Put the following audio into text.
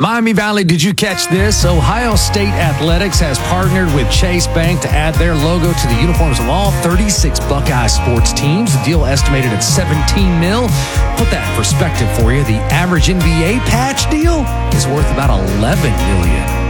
Miami Valley, did you catch this? Ohio State Athletics has partnered with Chase Bank to add their logo to the uniforms of all 36 Buckeye sports teams. The deal estimated at $17 million. Put that in perspective for you. The average NBA patch deal is worth about $11 million.